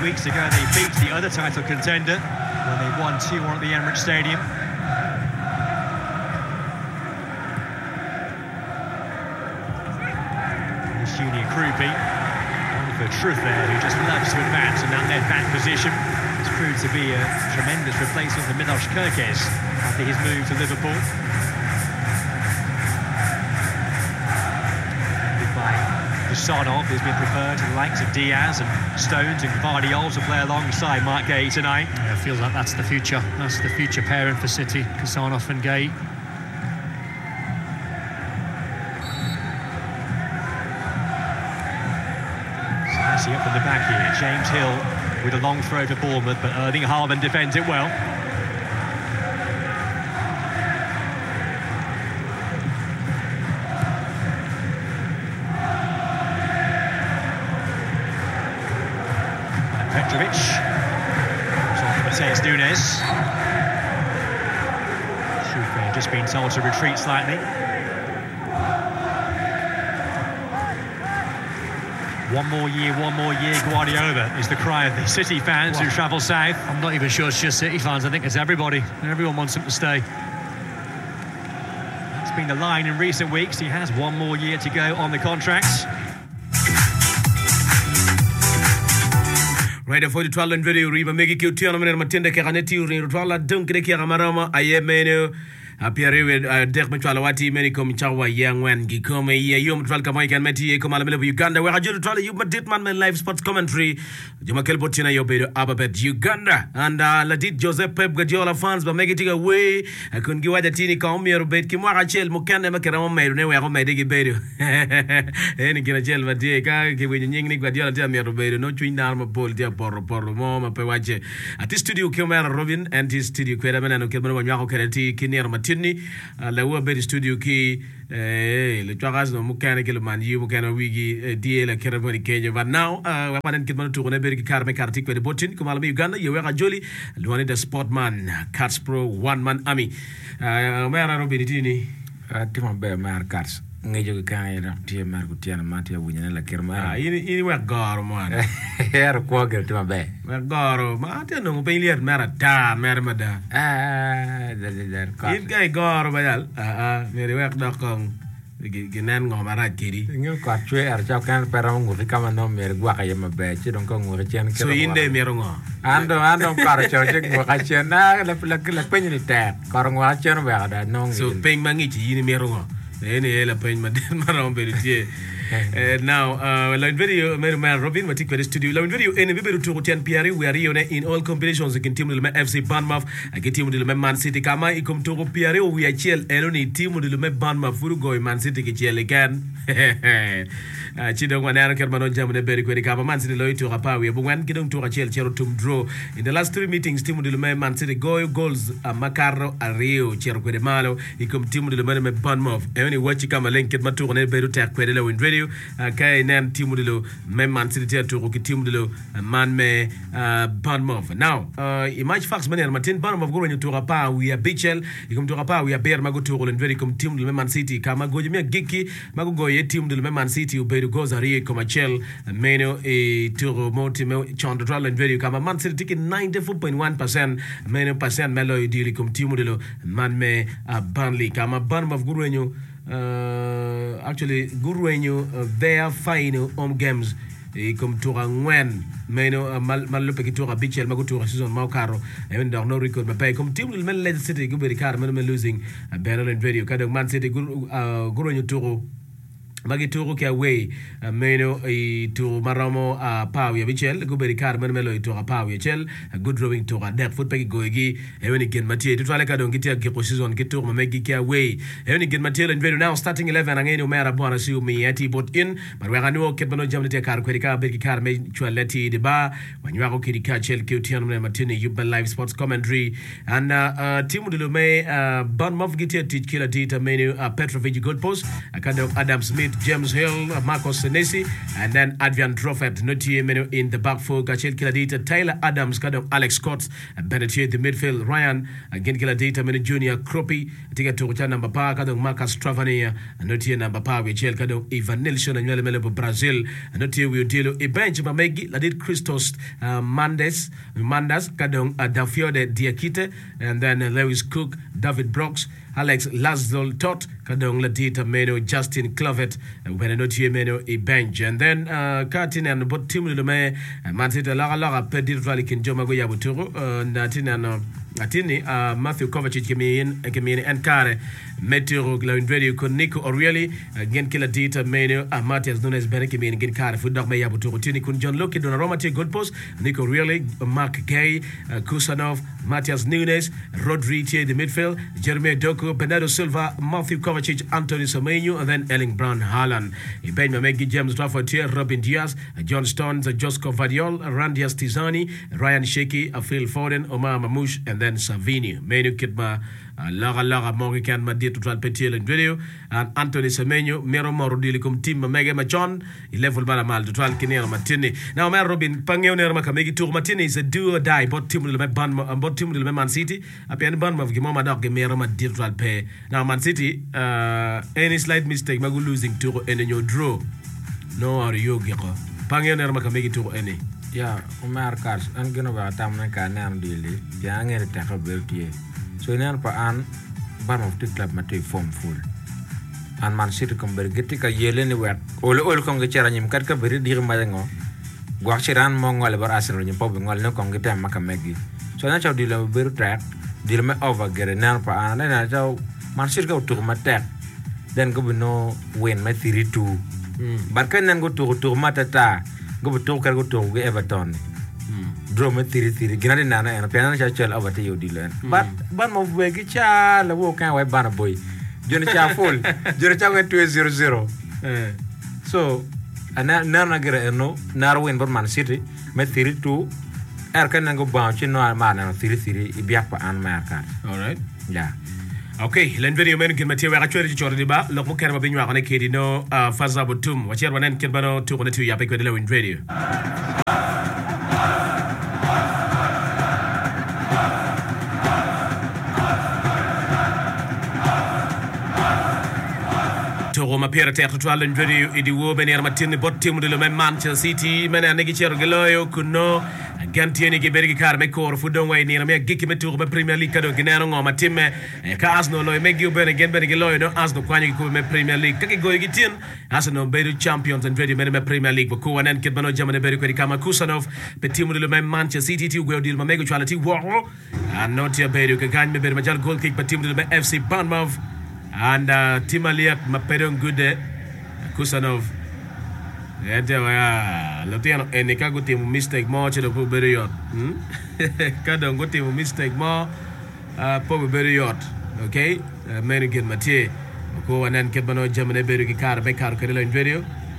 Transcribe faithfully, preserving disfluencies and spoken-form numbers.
weeks ago they beat the other title contender when they won two one at the Emirates Stadium. This Junior Krupi, one for Truth there, who just loves to advance in that left-back position. It's proved to be a tremendous replacement for Milos Kerkez after his move to Liverpool. Gusonov has been preferred to the likes of Diaz and Stones and Gvardiol to play alongside Mark Gay tonight. Yeah, it feels like that's the future. That's the future pairing for City, Gusonov and Gay. Sassy up in the back here. James Hill with a long throw for Bournemouth, but Erling Haaland defends it well. Petrovic. It's on for Mateus Nunes. Schufe just been told to retreat slightly. One more year, one more year, Guardiola is the cry of the City fans what? who travel south. I'm not even sure it's just City fans. I think it's everybody. Everyone wants him to stay. That's been the line in recent weeks. He has one more year to go on the contracts. Right for the twelve and video riba megi ki utiana mena matenda ke ganeti uri rutwala dunk de ke gamarama aye meno appeare with dek mtwala wati meni kom chawa yangwan gi kome ye yom twal kama kan meti e koma mele Uganda we ajuru twala you madit man men live sports commentary juma kel botina yo bedo ababet Uganda and uh, ladit Joseph Pep Guardiola fans ba megi tiga we akun gi wada tini ka omiero bet ki mo achel mo kan ma kera mo meru ne we ko mede gi bedo eni kira chel ba die ka ki we nying ni Guardiola dia meru bedo no twina ma bol dia por por mo ma pe waje ati studio kemera Robin and his studio kwera mena no kelmo nyako kereti kinero matini la wo be studio ki eh le twagas no mukane ke le man yi mukane wigi die la kera boni keje but now wa panen kitman tourne be ki karme kartik be botin ko malami Uganda ye wa joli le woni the sportman Cats Pro one man army mera Robin tini tima be mer Cats ngejo ka ira tie mar ku tiana matia wunyana la kerma ah ini ini wa garo man er ko ger tima be wa garo ma te no pe lier mera ta mer mada ah da da ka in kai garo bayal ah ah mere wa dokong ginan ngo mara kiri ngel ka chwe ar cha kan pero ngu ka man no mer gwa ka yema be chi don ko ngu chen ke so inde mer ngo ando ando kar cha che gwa ka chen na la la la pe ni ta kar ngo chen ba da no so pe mangi chi ni mer ngo ene la pen maden maram beritier now uh la video mer mer Robin matik per studio la video ene beberu to ten Pierre we are in all competitions against team le F C Bournemouth against team le Man City kama ikom to Pierre we are chiel eloni team le Bournemouth furu go Man City ke chiel again chido ngwana ker manon jamu de beri ko kama Man City lo to rapa we bungwan kidong to chiel chero tum draw in the last three meetings team le Man City go goals Makaro Ario chero ko de malo ikom team le Bournemouth ni watch kama lenket matourne beru ter kwede le win radio kay nem timu de lo même Man City ter to ki timu de lo man me Bournemouth now image fax manier matin Bournemouth go wenye to rapa we are bichel ikum to rapa we are ber mago to len very comme timu de Man City kama go jemi giki mago go ye timu de Man City u beru go zari comme chel meno e to motimo chondo len very kama Man City tiki ninety-four point one percent meno percent melo diri comme timu de lo man me Burnley kama Bournemouth go wenye Uh, actually Gurwenyo uh, their final home games e comme tour ngwen meno uh, mal mal lope ki tour bichel mago tour season mau caro e ndor no record ba pay comme team le Leicester City go be car men losing a Berlin video kadok Man City Gurwenyo tour magi tour ki away uh, meno e tour maramo a uh, paw ya bichel go be car men melo e tour a paw ya chel a good drawing tour a dek foot pegi goigi e woni gen matie to tale kadon gitia ki season ki tour magi ki away e woni gen matie len video now starting eleven angeni mera bona si mi ati bot in but we ganu ket bano jamne te car ko ka be ki car me chualeti de ba wanwa ko ki ka chel ki utian men matini Yuba live sports commentary and uh, uh team de lo me uh Bournemouth gitia teach killer data menu uh, Petrovic goal post akadok Adam Smith midfield, James Hill, Marcos Senesi, and then Adrian Truffert, Notie Meno in the back four, Kachel Kiladita, Tyler Adams, Kadong Alex Scott, Benetia the midfield, Ryan, again Kiladita, Meno Junior, Kropi, Tiga Tukucha number pa, Kadong Marcus Travania, Notie number pa, Wichel, Kadong Ivan Nilsson, and Yellow Brazil, Notie Wiodilo, Ibench, Mamegi, Ladit Christos, uh, Mandes, Mandas, Kadong Dafiode Diakite, and then uh, Lewis Cook, David Brooks, Alex Laszlo Tot, Kadong Ladita Meno, Justin Clovet, Benenotie Meno, a bench. And then uh, Katin and Bot Tim Lume, Matita Lara Lara, Pedir Valikin Jomago Yabuturo, Natin and Atini, Matthew Kovacic, Gamin, Gamin, and Kare, Metro, Glowin Radio, Nico O'Reilly, again Kiladita Meno, Matthias Nunes, Benekimin, again Kare, Fudak Mayabuturo, Tini Kun John Loki, Donaromati, Good Post, Nico O'Reilly, Mark Gay, Kusanov, Matthias Nunes, Rodri, the midfield, Jeremy Doku, Bernardo Silva, Matthew Kovacic, Anthony Semenyo, and then Erling Brown Haaland. Ben Mamegi, James Trafford here, Robin Diaz, John Stones, Josco Vadiol, Randy Astizani, Ryan Sheki, Phil Foden, Omar Mamouche, and then Savini. Menu Kitma, Lara Lara Morgan Madit to try Petil and video, and Anthony Semenyo, Mero Morodilicum Team Mega Machon, level Balamal to try Kinel Martini. Now, Mer Robin Pangioner Makamegi to Martini is a do or die, but Tim will ban about Tim will Man City, a pen ban of Gimoma Dog, Mero Madit pay. Now, Man City, uh, any slight mistake, Magu losing to any new draw. No, are you Giko? Pangioner Makamegi to any. Yeah, Umar Cars, and Genova Tamaka Nan Dilly, young and tackle Beltier. So, Nan per an, ban of the club Mate form full. And Man City come very get a yell anywhere. All all Congacharan, Katka very dear Madango. Guachiran Mongol about Asser in Popping all no Congata Makamegi. So, that's how deal very track, deal me over get a nan per an, and I tell Man City go to my tap. Then go no win my theory two. But can then go to to Matata, go to Toka go to Everton. Draw my theory theory, Granana and a piano churchill over to you, Dylan. But one of Wegicha, the walk and white banner boy. Junicha full, Junicha went to a zero zero. So, and now I get a no, narrow win for Man City, my theory two. I can go bounce in no man and theory theory, Ibiapa and Marca. All right. Yeah. Okay, len video men kin matiwa actually ci chordi ba lo ko kerma biñu waxane kedi no faza botum wa cer wanen ken bano to ko natu ya pe ko de lewin radio to ma pere terre to len video idi wo ben yerma tin botum de le même Manchester City men anegi cer geloyo kuno gantieni ke bergi kar me kor fu don way ni na me gikki me tour be Premier League kado ginero ngoma timme ka asno loy me giu ben gen ben geloy no asno kwani ko me Premier League kake goy gitin asno be champions and ready me Premier League ko wanen ke bano jamane be ko kama Kusanov be timu le même Manchester City ti go deal ma me go quality wo and not your be ko gagne me be majal goal kick be timu le F C Bournemouth and uh, Timaliat ma pedon good Kusanov Ente wa lo tiano ene ka guti mu mistake mo chelo po beriot. Hmm? Kada guti mu mistake mo uh, po beriot. Okay? Uh, Many get Mathieu. Ko wanan ke bano jamane beru ki kar be kar ko le video.